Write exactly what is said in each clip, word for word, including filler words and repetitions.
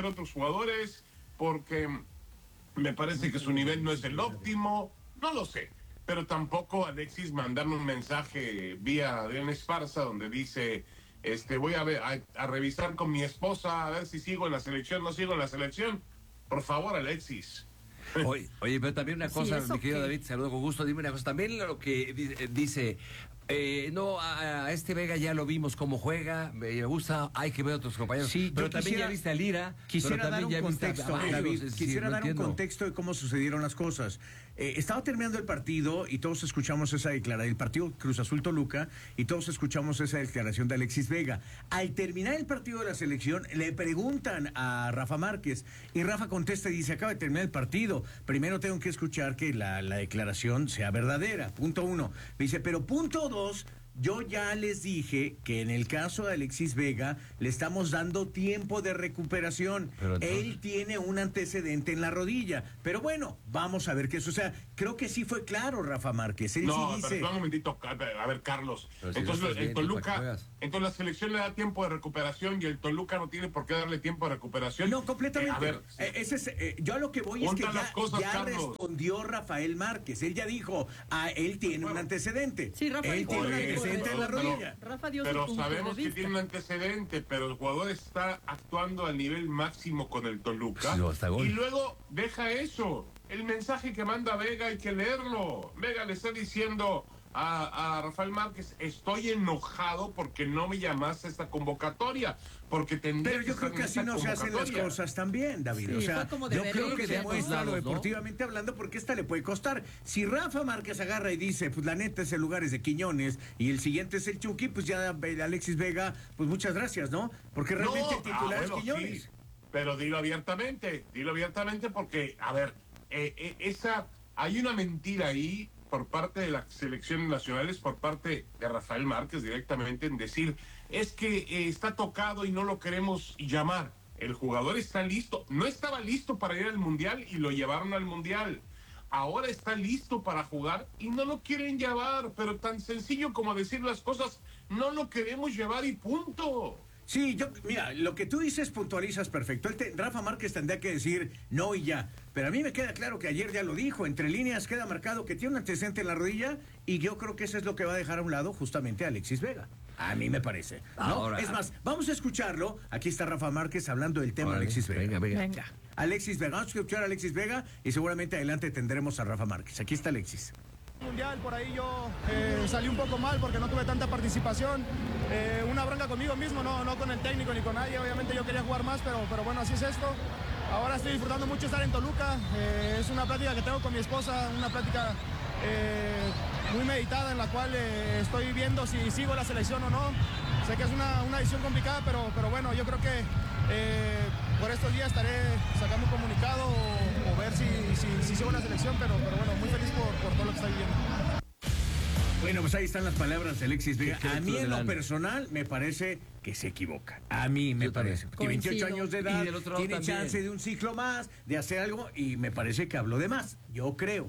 ver otros jugadores, porque me parece que su nivel no es el óptimo, no lo sé. Pero tampoco Alexis mandarme un mensaje vía Adrián Esparza donde dice, este, voy a, ver, a, a revisar con mi esposa a ver si sigo en la selección, no sigo en la selección. Por favor, Alexis. Oye, oye, pero también una cosa, sí, mi querido qué? David, saludo con gusto. Dime una cosa, también lo que dice, eh, no, a, a este Vega ya lo vimos cómo juega, me gusta, hay que ver a otros compañeros. Sí, pero yo también quisiera, ya viste a Lira. Quisiera dar un ya contexto, a David, es quisiera decir, no dar entiendo. un contexto de cómo sucedieron las cosas. Eh, estaba terminando el partido y todos escuchamos esa declaración, el partido Cruz Azul Toluca, y todos escuchamos esa declaración de Alexis Vega. Al terminar el partido de la selección, le preguntan a Rafa Márquez, y Rafa contesta y dice, acaba de terminar el partido, primero tengo que escuchar que la, la declaración sea verdadera, punto uno. Dice, pero punto dos, yo ya les dije que en el caso de Alexis Vega le estamos dando tiempo de recuperación. Entonces... Él tiene un antecedente en la rodilla. Pero bueno, vamos a ver qué es. O sea, creo que sí fue claro Rafa Márquez. Él no, sí dice... pero un momentito, a ver, Carlos. Si entonces, no el bien, Toluca, entonces la selección le da tiempo de recuperación y el Toluca no tiene por qué darle tiempo de recuperación. No, completamente. Eh, a ver, eh, ese es, eh, yo a lo que voy es que ya, cosas, ya respondió Rafael Márquez. Él ya dijo, ah, él tiene bueno, un antecedente. Sí, Rafael. Él tiene un antecedente en la rodilla. Rafa dio pero sabemos que tiene un antecedente, pero el jugador está actuando al nivel máximo con el Toluca. Sí, y luego deja eso. El mensaje que manda Vega hay que leerlo. Vega le está diciendo a, a Rafael Márquez, estoy enojado porque no me llamaste a esta convocatoria, porque tendría Pero yo que creo que así no se hacen las cosas también, David. Sí, o sea, yo creo que demuestra ¿no? deportivamente hablando, porque esta le puede costar. Si Rafa Márquez agarra y dice, pues la neta ese lugar es de Quiñones y el siguiente es el Chucky, pues ya Alexis Vega, pues muchas gracias, ¿no? Porque realmente no, el titular ah, bueno, es Quiñones. Sí, pero dilo abiertamente, dilo abiertamente porque, a ver, eh, eh, esa, hay una mentira ahí por parte de las selecciones nacionales, por parte de Rafael Márquez directamente en decir, es que eh, está tocado y no lo queremos llamar. El jugador está listo, no estaba listo para ir al Mundial y lo llevaron al Mundial. Ahora está listo para jugar y no lo quieren llevar, pero tan sencillo como decir las cosas, no lo queremos llevar y punto. Sí, yo, mira, lo que tú dices puntualizas perfecto. Él te, Rafa Márquez tendría que decir no y ya. Pero a mí me queda claro que ayer ya lo dijo. Entre líneas queda marcado que tiene un antecedente en la rodilla y yo creo que eso es lo que va a dejar a un lado justamente a Alexis Vega. A mí me parece. ¿No? Ahora, es más, vamos a escucharlo. Aquí está Rafa Márquez hablando del tema órale, Alexis Vega. Venga, venga. Venga. Alexis Vega. Vamos a escuchar a Alexis Vega y seguramente adelante tendremos a Rafa Márquez. Aquí está Alexis. Mundial, por ahí yo eh, salí un poco mal porque no tuve tanta participación, eh, una bronca conmigo mismo, no, no con el técnico ni con nadie, obviamente yo quería jugar más, pero, pero bueno, así es esto. Ahora estoy disfrutando mucho estar en Toluca, eh, es una plática que tengo con mi esposa, una plática eh, muy meditada en la cual eh, estoy viendo si sigo la selección o no. Sé que es una, una decisión complicada, pero, pero bueno, yo creo que eh, por estos días estaré sacando un comunicado o, o ver si, si, si sigo la selección, pero, pero bueno, muy feliz por, por todo lo que estoy viviendo. Bueno, pues ahí están las palabras de Alexis Vega. A mí en lo personal me parece que se equivoca. A mí me Yo parece. Porque veintiocho años de edad, y del otro lado tiene también. chance de un ciclo más, de hacer algo, y me parece que habló de más. Yo creo.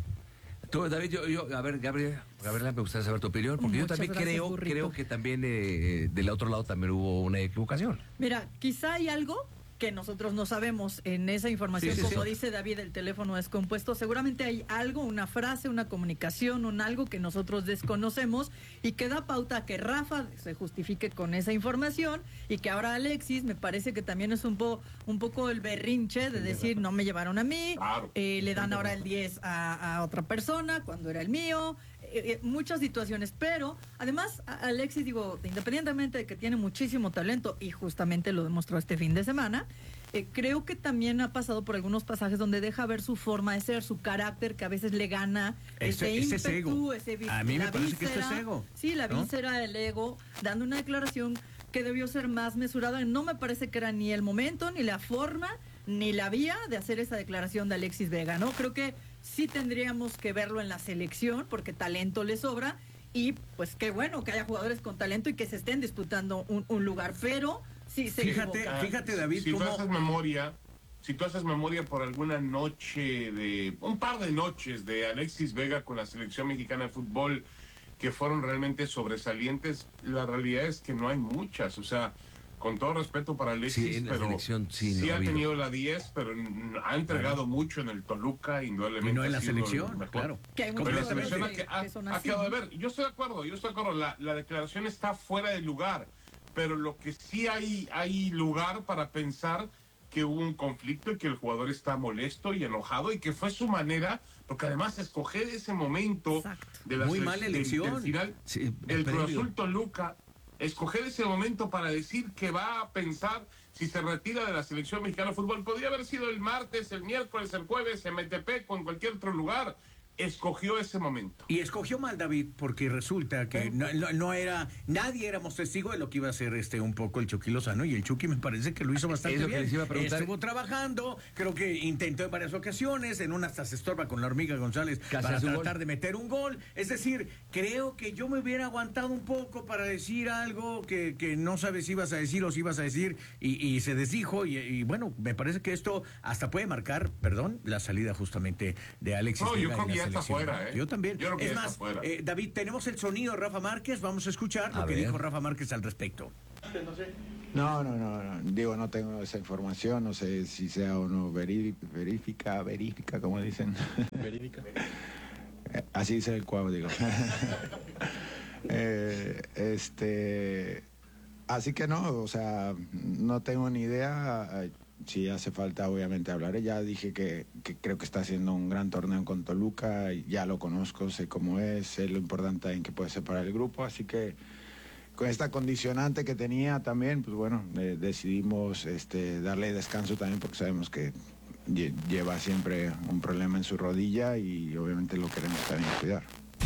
Tú, David, yo, yo, a ver, Gabriel, Gabriela, me gustaría saber tu opinión, porque Muchas yo también gracias, creo, burrito. creo que también eh, del otro lado también hubo una equivocación. Mira, quizá hay algo que nosotros no sabemos en esa información, Sí, sí, como sí. dice David, el teléfono descompuesto, seguramente hay algo, una frase, una comunicación, un algo que nosotros desconocemos y que da pauta a que Rafa se justifique con esa información y que ahora Alexis me parece que también es un, po, un poco el berrinche de decir no me llevaron a mí, Claro. eh, le dan ahora el diez a, a otra persona cuando era el mío, eh, eh, muchas situaciones, pero además a- Alexis, digo, independientemente de que tiene muchísimo talento y justamente lo demostró este fin de semana, Eh, creo que también ha pasado por algunos pasajes donde deja ver su forma de ser, su carácter, que a veces le gana Ese- ese, ese es ímpetu, ego. ese vi- A mí me la parece que esto es víscera. ego, Sí, la ¿no? víscera, el ego, dando una declaración que debió ser más mesurada. No me parece que era ni el momento, ni la forma, ni la vía de hacer esa declaración de Alexis Vega, ¿no? Creo que sí tendríamos que verlo en la selección, porque talento le sobra, y pues qué bueno que haya jugadores con talento y que se estén disputando un, un lugar, pero sí se Fíjate, equivoca. fíjate, David, si tú cómo... haces memoria, si tú haces memoria por alguna noche de, un par de noches de Alexis Vega con la selección mexicana de fútbol que fueron realmente sobresalientes, la realidad es que no hay muchas, o sea, con todo respeto para Alexis, Sí, en la pero selección, sí, sí no ha ha habido. tenido la diez, pero n- ha entregado mucho en el Toluca, indudablemente. Y no en ha la sido el selección, mejor. claro. Que hay Pero muchos la selección ha, jugadores que- ha- que son ha así, quedado de ¿no? ver. Yo estoy de acuerdo, yo estoy de acuerdo. La, la declaración está fuera de lugar, pero lo que sí hay, hay lugar para pensar que hubo un conflicto y que el jugador está molesto y enojado y que fue su manera, porque además escoger ese momento Exacto. de la Muy selec- mala del- elección. del final, Sí, el Cruz previo. Azul Toluca, escoger ese momento para decir que va a pensar si se retira de la selección mexicana de fútbol, podría haber sido el martes, el miércoles, el jueves, en Metepec o en cualquier otro lugar. Escogió ese momento. Y escogió mal David porque resulta que no, no- no era, nadie éramos testigos de lo que iba a hacer este un poco el Chucky Lozano, y el Chucky me parece que lo hizo bastante Es lo que bien. les iba a preguntar. Estuvo trabajando, creo que intentó en varias ocasiones, en una hasta se estorba con la hormiga González Casi para hace un tratar gol. de meter un gol. Es decir, creo que yo me hubiera aguantado un poco para decir algo que, que no sabes si ibas a decir o si ibas a decir, y, y se desdijo, y, y bueno, me parece que esto hasta puede marcar, perdón, la salida justamente de Alexis No, yo Vega creo en que la ya está selección. fuera, ¿eh? Yo también. Yo creo que es ya más, está fuera. eh, David, tenemos el sonido de Rafa Márquez, vamos a escuchar lo A que ver. dijo Rafa Márquez al respecto. No, no, no, no, digo, no tengo esa información, no sé si sea o no veri- verifica, verifica, como dicen. Verídica. Así dice el cuadro, digo. Eh, este, así que no, o sea, no tengo ni idea. Si hace falta, obviamente hablaré. Ya dije que, que creo que está haciendo un gran torneo con Toluca, y ya lo conozco, sé cómo es, sé lo importante en que puede ser para el grupo, así que con esta condicionante que tenía también, pues bueno, eh, decidimos este, darle descanso también porque sabemos que lle- lleva siempre un problema en su rodilla y obviamente lo queremos también cuidar.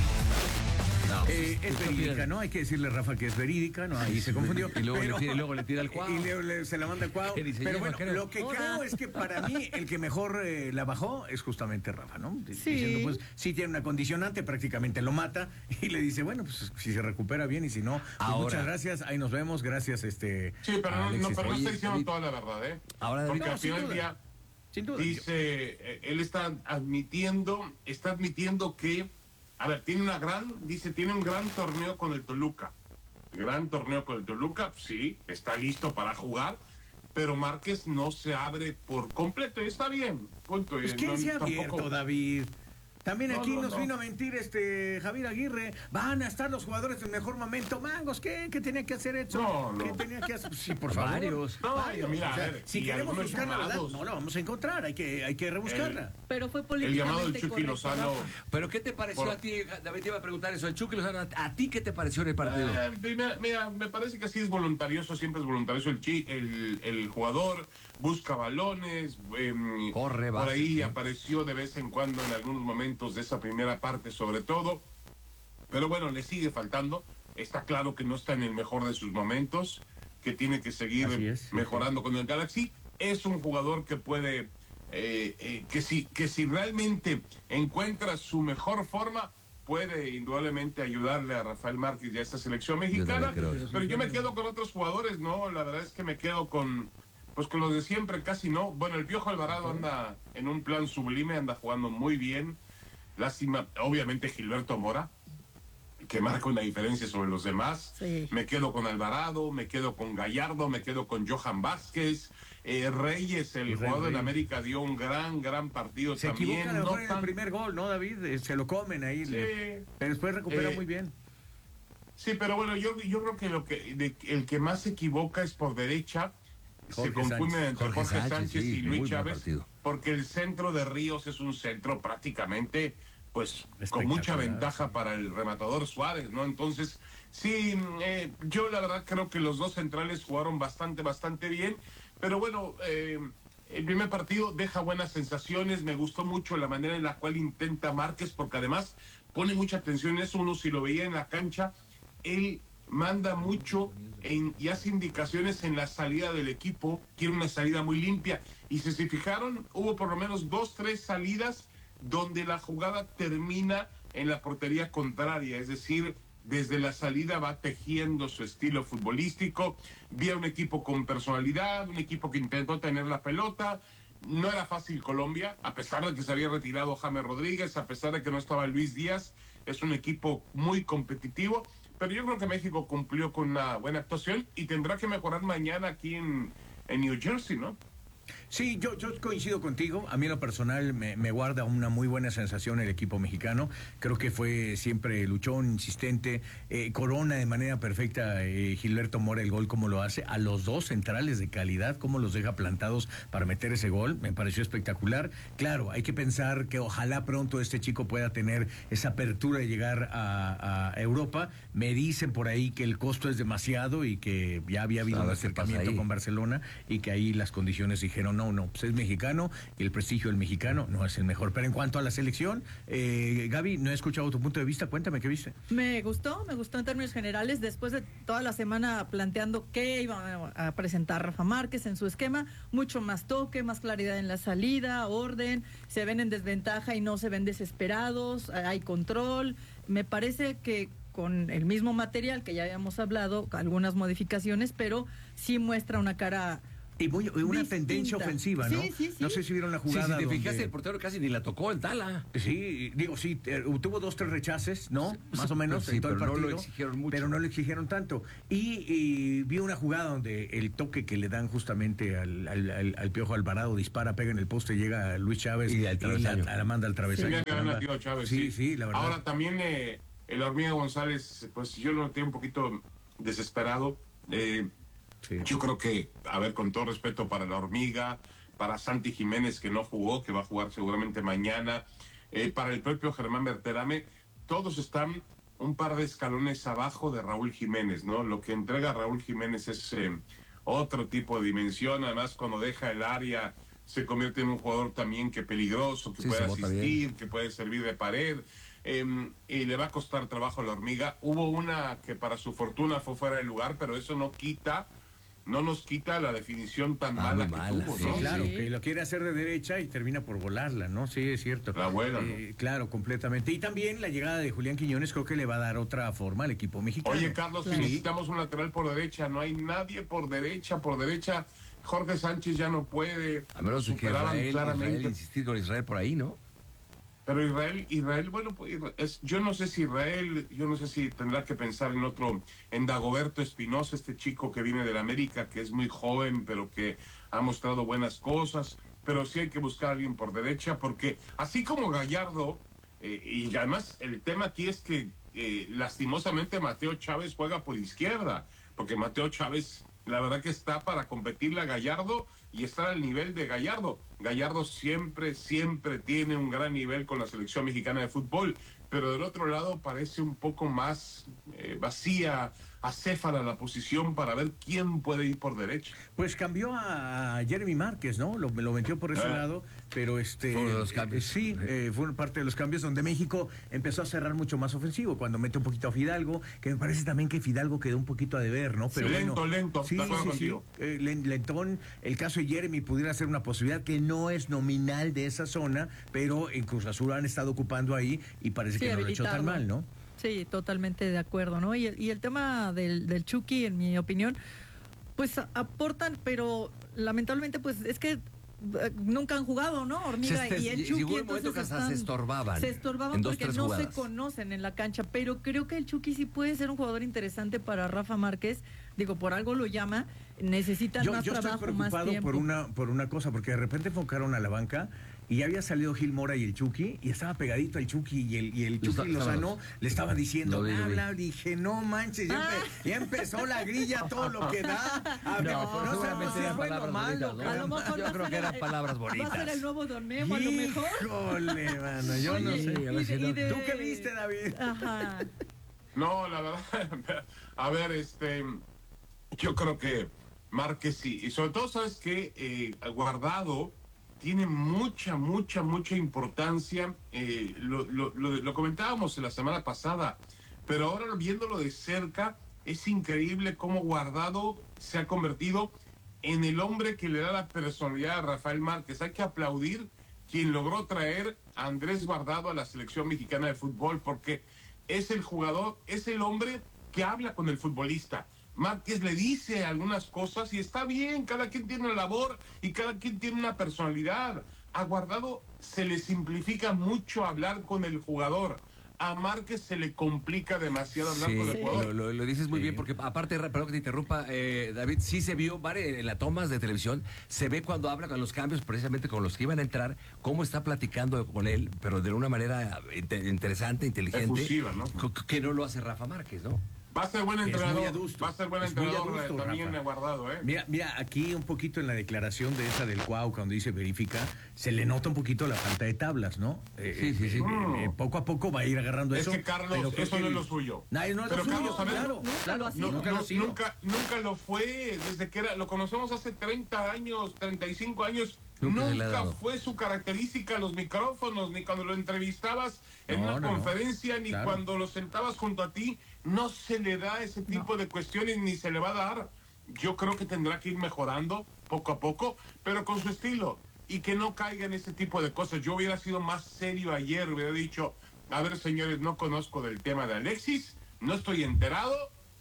Eh, es verídica, ¿no? Hay que decirle, Rafa, que es verídica, ¿no? Ahí se confundió. Y luego le tira- y luego le tira al Cuau. Y luego le- se la manda al Cuau. ¿Qué dice? Pero Lleva, bueno, creo. lo que Ahora. creo es que para mí el que mejor eh, la bajó es justamente Rafa, ¿no? D- Sí. Diciendo, pues, sí tiene una condicionante, prácticamente lo mata, y le dice, bueno, pues si se recupera bien, y si no, pues, Ahora. muchas gracias, ahí nos vemos, gracias, este... Sí, pero a no, no, Alexis. pero no Oye, está diciendo David. toda la verdad, ¿eh? Ahora, David. Porque No, al sin final del duda. día Sin duda. dice, eh, él está admitiendo, está admitiendo que, a ver, tiene una gran, dice, tiene un gran torneo con el Toluca. Gran torneo con el Toluca, sí, está listo para jugar, pero Márquez no se abre por completo y está bien. Punto. Pues Eh, quién no, se ha tampoco- abierto, David. También No, aquí no, nos no. vino a mentir este Javier Aguirre. Van a estar los jugadores en mejor momento. Mangos, ¿qué? ¿Qué tenía que hacer eso? No, no. ¿Qué tenía que hacer? Sí, por favor. Varios. No, Varios. mira, O sea, a ver, si y queremos algunos buscar la verdad, llamados. no la vamos a encontrar. Hay que, hay que rebuscarla. Pero fue El llamado del políticamente Chucky correcto, Lozano. Rafa. ¿Pero qué te pareció Por- a ti, David? Te iba a preguntar eso. El Chucky Lozano, ¿a ti qué te pareció en el partido? Eh, mira, mira, me parece que así es voluntarioso, siempre es voluntarioso el, chi, el, el jugador, busca balones, em, Corre, por base, ahí sí. apareció de vez en cuando en algunos momentos de esa primera parte sobre todo, pero bueno, le sigue faltando, está claro que no está en el mejor de sus momentos, que tiene que seguir Así es. mejorando con el Galaxy, es un jugador que puede, eh, eh, que, si, que si realmente encuentra su mejor forma, puede indudablemente ayudarle a Rafael Márquez y a esta selección mexicana, también creo eso. pero yo me quedo con otros jugadores, ¿no? La verdad es que me quedo con, pues con los de siempre, casi no. Bueno, el Piojo Alvarado anda en un plan sublime, anda jugando muy bien. Lástima, obviamente Gilberto Mora, que marca una diferencia sobre los demás. Sí. Me quedo con Alvarado, me quedo con Gallardo, me quedo con Johan Vázquez. Eh, Reyes, el Y Rey jugador de Reyes. América, dio un gran, gran partido Se también. equivoca a lo no mejor en el tan- primer gol, ¿no, David? Eh, Se lo comen ahí. Sí. le- Pero después recupera Eh, muy bien. Sí, pero bueno, yo, yo creo que, lo que de- el que más se equivoca es por derecha. Jorge se confunde Sánchez. entre Jorge Jorge, Sánchez, Sánchez, sí, y muy Luis buen Chávez, partido. porque el centro de Ríos es un centro prácticamente, pues, con mucha Espectacular, ventaja sí. para el rematador Suárez, ¿no? Entonces, sí, eh, yo la verdad creo que los dos centrales jugaron bastante, bastante bien, pero bueno, eh, el primer partido deja buenas sensaciones, me gustó mucho la manera en la cual intenta Márquez, porque además pone mucha atención en eso, uno si lo veía en la cancha, él manda mucho en, y hace indicaciones en la salida del equipo, quiere una salida muy limpia, y si se fijaron, hubo por lo menos dos, tres salidas donde la jugada termina en la portería contraria, es decir, desde la salida va tejiendo su estilo futbolístico, vi a un equipo con personalidad, un equipo que intentó tener la pelota. No era fácil Colombia, a pesar de que se había retirado James Rodríguez, a pesar de que no estaba Luis Díaz, es un equipo muy competitivo, pero yo creo que México cumplió con una buena actuación y tendrá que mejorar mañana aquí en, en New Jersey, ¿no? Sí, yo, yo coincido contigo. A mí en lo personal me, me guarda una muy buena sensación el equipo mexicano. Creo que fue siempre luchón, insistente. Eh, corona de manera perfecta eh, Gilberto Mora el gol como lo hace. A los dos centrales de calidad, cómo los deja plantados para meter ese gol. Me pareció espectacular. Claro, hay que pensar que ojalá pronto este chico pueda tener esa apertura de llegar a, a Europa. Me dicen por ahí que el costo es demasiado y que ya había habido un acercamiento con Barcelona y que ahí las condiciones dijeron no, no, pues es mexicano y el prestigio del mexicano no es el mejor. Pero en cuanto a la selección, eh, Gaby, no he escuchado tu punto de vista, cuéntame qué viste. Me gustó, me gustó en términos generales, después de toda la semana planteando qué iba a presentar Rafa Márquez en su esquema, mucho más toque, más claridad en la salida, orden, se ven en desventaja y no se ven desesperados, hay control, me parece que con el mismo material que ya habíamos hablado, algunas modificaciones, pero sí muestra una cara Y muy, una distinta. Tendencia ofensiva, ¿no? Sí, sí, sí. No sé si vieron la jugada. Sí, si te donde... fijaste, el portero casi ni la tocó el Tala. Sí, digo, sí, eh, tuvo dos, tres rechaces, ¿no? Sí, Más o menos sí, en todo el pero partido. no lo exigieron mucho. Pero no lo exigieron tanto. Y, y vi una jugada donde el toque que le dan justamente al, al, al, al Piojo Alvarado dispara, pega en el poste, llega Luis Chávez y, al la, la manda al travesaño. Sí, le a Tío Chávez, sí, sí, sí, la verdad. Ahora también eh, el Hormiga González, pues yo lo noté un poquito desesperado. Eh, Sí. Yo creo que, a ver, con todo respeto para la Hormiga, para Santi Jiménez, que no jugó, que va a jugar seguramente mañana, eh, para el propio Germán Berterame, todos están un par de escalones abajo de Raúl Jiménez, ¿no? Lo que entrega Raúl Jiménez es eh, otro tipo de dimensión, además cuando deja el área se convierte en un jugador también que peligroso, que Sí, puede se bota asistir, bien. que puede servir de pared. Eh, y le va a costar trabajo a la Hormiga. Hubo una que para su fortuna fue fuera de lugar, pero eso no quita no nos quita la definición tan Ah, mala muy que mala, tuvo, sí, ¿no? Claro, Sí. que lo quiere hacer de derecha y termina por volarla, ¿no? Sí, es cierto. La buena, Eh, claro, completamente. Y también la llegada de Julián Quiñones creo que le va a dar otra forma al equipo mexicano. Oye, Carlos, Claro. si necesitamos un lateral por derecha, no hay nadie por derecha, por derecha. Jorge Sánchez ya no puede. A menos que Superaban Israel, claramente. Israel, insistir con Israel por ahí, ¿no? Pero Israel, Israel, bueno, pues, Israel- es, yo no sé si Israel, yo no sé si tendrá que pensar en otro, en Dagoberto Espinosa, este chico que viene del América, que es muy joven, pero que ha mostrado buenas cosas, pero sí hay que buscar a alguien por derecha, porque así como Gallardo, eh, y además el tema aquí es que eh, lastimosamente Mateo Chávez juega por izquierda, porque Mateo Chávez, la verdad que está para competirle a Gallardo y estar al nivel de Gallardo. Gallardo siempre, siempre tiene un gran nivel con la selección mexicana de fútbol, pero del otro lado parece un poco más eh, vacía, acéfala la posición para ver quién puede ir por derecha. Pues cambió a Jeremy Márquez, ¿no? Lo, lo metió por ese Ah. lado, pero este... Fue uno de los cambios. eh, sí, eh, fue parte de los cambios donde México empezó a cerrar mucho más ofensivo, cuando mete un poquito a Fidalgo, que me parece también que Fidalgo quedó un poquito a deber, ¿no? Pero lento, bueno, lento, sí, de acuerdo sí, sí, contigo. eh, len- lentón. El caso de Jeremy pudiera ser una posibilidad que no es nominal de esa zona, pero en Cruz Azul han estado ocupando ahí y parece Sí, que no lo ha hecho tan habilitarlo. mal, ¿no? Sí, totalmente de acuerdo, ¿no? Y el, y el tema del, del Chucky, en mi opinión, pues a- aportan, pero lamentablemente, pues es que eh, nunca han jugado, ¿no? Hormiga Se- se- y el llegó Chucky, un momento entonces que hasta están- se estorbaban Se estorbaban en dos, porque tres no jugadas. se conocen en la cancha, pero creo que el Chucky sí puede ser un jugador interesante para Rafa Márquez. Digo, por algo lo llama, necesitan Yo, más yo estoy trabajo, más preocupado tiempo. por una, por una cosa, porque de repente enfocaron a la banca y ya había salido Gil Mora y el Chucky, y estaba pegadito el Chucky y el, y el Lo Chucky está- Lozano le estaban diciendo, Lo vi, lo vi. habla, dije, no manches, ya, empe- ya empezó la grilla, todo lo que da. A ver, No, no, seguramente sabemos si eran fue palabras lo malo, bonitas, ¿no? A lo mejor Yo va a creo ser que eran el- palabras Va a ser bonitas. el nuevo Don Memo, a lo mejor. Híjole, mano, yo no Oye, sé. a ver y si de- no- y de- ¿Tú qué viste, David? Ajá. No, la verdad, a ver, este, yo creo que Márquez sí, y sobre todo, ¿sabes qué? Eh, Guardado tiene mucha, mucha, mucha importancia, eh, lo, lo, lo, lo comentábamos la semana pasada, pero ahora viéndolo de cerca, es increíble cómo Guardado se ha convertido en el hombre que le da la personalidad a Rafael Márquez. Hay que aplaudir quien logró traer a Andrés Guardado a la selección mexicana de fútbol, porque es el jugador, es el hombre que habla con el futbolista. Márquez le dice algunas cosas y está bien, cada quien tiene una labor y cada quien tiene una personalidad. A Guardado se le simplifica mucho hablar con el jugador. a Márquez se le complica demasiado hablar Sí, con el jugador. lo, lo- lo dices muy Sí. bien, porque aparte, perdón que te interrumpa, eh, David, sí se vio, vale, en las tomas de televisión, se ve cuando habla con los cambios, precisamente con los que iban a entrar, cómo está platicando con él, pero de una manera inte- interesante, inteligente, Efusiva, ¿no? co- que no lo hace Rafa Márquez, ¿no? Va a ser buen Es muy entrenador. adusto. Va a ser buen Es muy entrenador adusto, eh, también Rafa. Guardado, ¿eh? Mira, mira, aquí un poquito en la declaración de esa del Cuau, cuando dice verifica, se le nota un poquito la falta de tablas, ¿no? Eh, Sí, sí, sí. eh, Mm. eh, poco a poco va a ir agarrando Es eso. que Carlos, pero creo eso que no es el- lo suyo. No, no es Pero lo suyo, Carlos, a ver, claro, nunca claro, lo ha sido. No, nunca no, lo ha sido. nunca, nunca lo fue, desde que era, lo conocemos hace treinta años, treinta y cinco años, Nunca se le ha nunca dado. fue su característica los micrófonos, ni cuando lo entrevistabas en No, una no, no. conferencia, ni Claro. cuando lo sentabas junto a ti, no se le da ese tipo de cuestiones, ni se le va a dar. Yo creo que tendrá que ir mejorando poco a poco, pero con su estilo, y que no caiga en ese tipo de cosas. Yo hubiera sido más serio ayer, hubiera dicho, a ver señores, no conozco del tema de Alexis, no estoy enterado,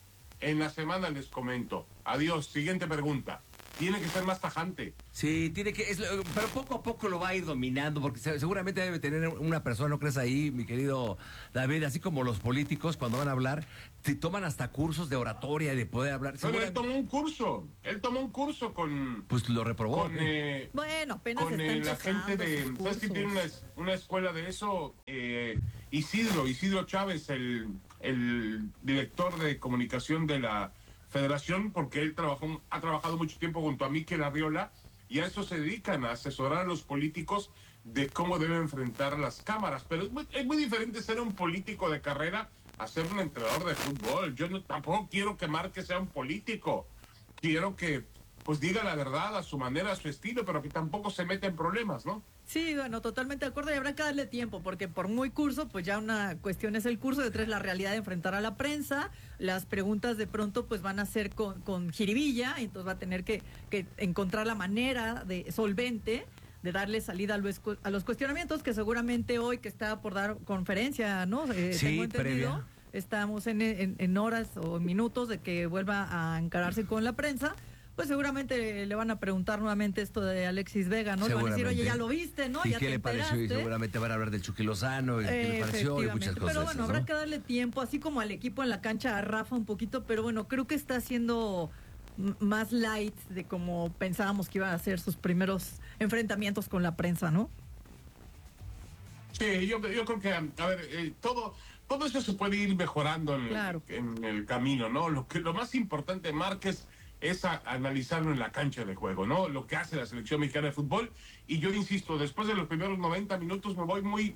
en la semana les comento. Adiós, siguiente pregunta. Tiene que ser más tajante. Sí, tiene que, es lo- pero poco a poco lo va a ir dominando, porque se- seguramente debe tener una persona, ¿no crees ahí, mi querido David? Así como los políticos cuando van a hablar, te toman hasta cursos de oratoria y de poder hablar. Pero él Seguramente- tomó un curso, él tomó un curso con, Pues lo reprobó. con, eh, Bueno, apenas con está eh, la empezando gente de... sus ¿Sabes quién tiene una, cursos. es- una escuela de eso? Eh, Isidro, Isidro Chávez, el, el director de comunicación de la federación, porque él trabajó, ha trabajado mucho tiempo junto a Mikel Arriola, y a eso se dedican, a asesorar a los políticos de cómo deben enfrentar las cámaras. Pero es muy, es muy diferente ser un político de carrera a ser un entrenador de fútbol. Yo no, tampoco quiero que Márquez sea un político. Quiero que pues diga la verdad a su manera, a su estilo, pero que tampoco se meta en problemas, ¿no? Sí, bueno, totalmente de acuerdo y habrá que darle tiempo, porque por muy curso, pues ya una cuestión es el curso, de tres la realidad de enfrentar a la prensa, las preguntas de pronto pues van a ser con, con jiribilla, entonces va a tener que, que encontrar la manera de solvente de darle salida a los, a los cuestionamientos, que seguramente hoy que está por dar conferencia, ¿no? Eh, Sí, tengo entendido, previa. estamos en, en, en horas o minutos de que vuelva a encararse con la prensa. Pues seguramente le van a preguntar nuevamente esto de Alexis Vega, ¿no? Le van a decir, oye, ya lo viste, ¿no? ¿Y ya qué te le pareció? Y enteraste. seguramente van a hablar del Chucky Lozano, y qué le pareció y muchas Efectivamente, cosas. pero bueno, ¿no? habrá que darle tiempo, así como al equipo en la cancha, a Rafa un poquito, pero bueno, creo que está haciendo m- más light de como pensábamos que iban a ser sus primeros enfrentamientos con la prensa, ¿no? Sí, yo, yo creo que, a ver, eh, todo, todo eso se puede ir mejorando en, Claro. en el camino, ¿no? Lo, que, lo más importante, Márquez, es a- analizarlo en la cancha de juego, ¿no? Lo que hace la selección mexicana de fútbol. Y yo insisto, después de los primeros noventa minutos me voy muy,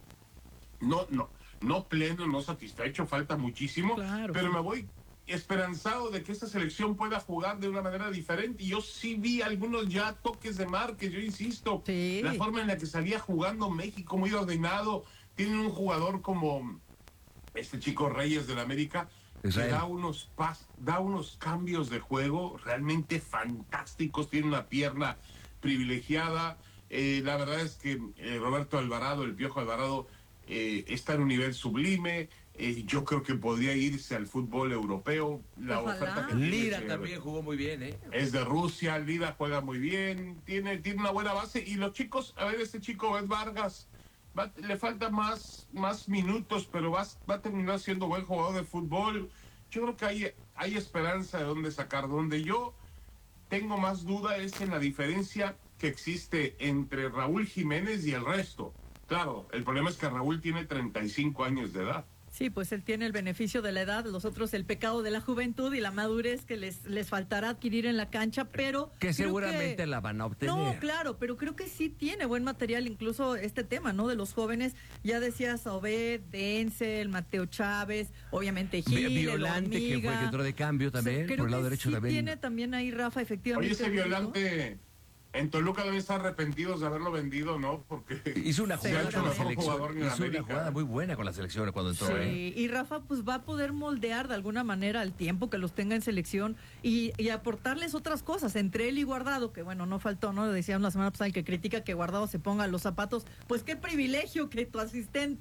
no, no, no pleno, no satisfecho, falta muchísimo, Claro. pero me voy esperanzado de que esta selección pueda jugar de una manera diferente. Y yo sí vi algunos ya toques de Márquez, yo insisto, Sí. la forma en la que salía jugando México, muy ordenado. Tienen un jugador como este chico Reyes del América, Israel. que da unos pas, da unos cambios de juego realmente fantásticos, tiene una pierna privilegiada. Eh, la verdad es que eh, Roberto Alvarado, el Piojo Alvarado, eh, está en un nivel sublime. Eh, yo creo que podría irse al fútbol europeo. La Ojalá. oferta que tiene Lira es, eh, también jugó muy bien, ¿eh? es de Rusia, Lira juega muy bien, tiene, tiene una buena base. Y los chicos, a ver, este chico es Vargas, va- le falta más, más minutos, pero va, va a terminar siendo buen jugador de fútbol. Yo creo que hay, hay esperanza de dónde sacar. Donde yo tengo más duda es en la diferencia que existe entre Raúl Jiménez y el resto. Claro, el problema es que Raúl tiene treinta y cinco años de edad. Sí, pues él tiene el beneficio de la edad, los otros el pecado de la juventud y la madurez que les, les faltará adquirir en la cancha, pero... Que creo seguramente que- la van a obtener. No, claro, pero creo que sí tiene buen material, incluso este tema, ¿no? De los jóvenes, ya decías Obed, Denzel, Mateo Chávez, obviamente Vi- Gil, el Violante, que fue el que Hormiga. entró de cambio también, Creo por el lado que derecho sí también. tiene también ahí Rafa, efectivamente. Oye, ese el ritmo. Violante en Toluca deben estar arrepentidos de haberlo vendido, ¿no? Porque Hizo una Se jugada ha hecho con la mejor selección. jugador en Hizo una América. jugada muy buena con la selección cuando entró, ¿eh? Sí, y Rafa pues va a poder moldear de alguna manera el tiempo que los tenga en selección y, y aportarles otras cosas, entre él y Guardado, que bueno, no faltó, ¿no? Decíamos la semana pasada el que critica que Guardado se ponga los zapatos, pues qué privilegio que tu asistente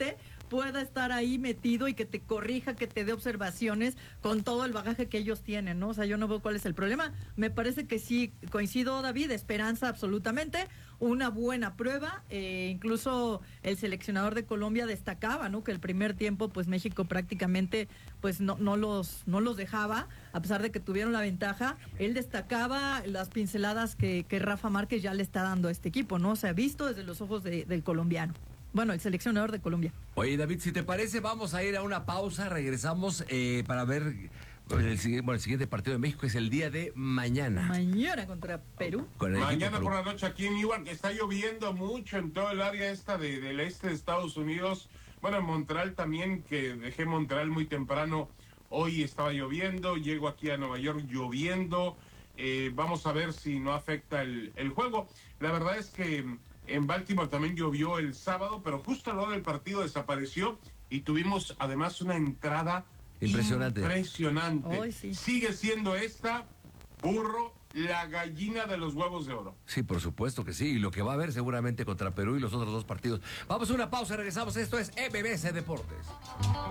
pueda estar ahí metido y que te corrija, que te dé observaciones con todo el bagaje que ellos tienen, ¿no? O sea, yo no veo cuál es el problema. Me parece que sí, coincido, David, esperanza absolutamente, una buena prueba, eh, incluso el seleccionador de Colombia destacaba, ¿no? Que el primer tiempo, pues México prácticamente, pues no, no los, no los dejaba, a pesar de que tuvieron la ventaja, él destacaba las pinceladas que, que Rafa Márquez ya le está dando a este equipo, ¿no? O sea, visto desde los ojos de, del colombiano. Bueno, el seleccionador de Colombia. Oye, David, si te parece, vamos a ir a una pausa, regresamos eh, para ver el, sigui- bueno, el siguiente partido de México, es el día de mañana. Mañana contra Perú. Con el Mañana equipo por Perú. la noche aquí en Newark está lloviendo mucho en todo el área esta de, del este de Estados Unidos. Bueno, en Montreal también, que dejé Montreal muy temprano. Hoy estaba lloviendo, llego aquí a Nueva York lloviendo. Eh, vamos a ver si no afecta el, el juego. La verdad es que en Baltimore también llovió el sábado, pero justo a la hora del partido desapareció y tuvimos además una entrada Impresionante. impresionante. Ay, sí. Sigue siendo esta, burro, la gallina de los huevos de oro. Sí, por supuesto que sí, y lo que va a haber seguramente contra Perú y los otros dos partidos. Vamos a una pausa, regresamos. Esto es M B C Deportes.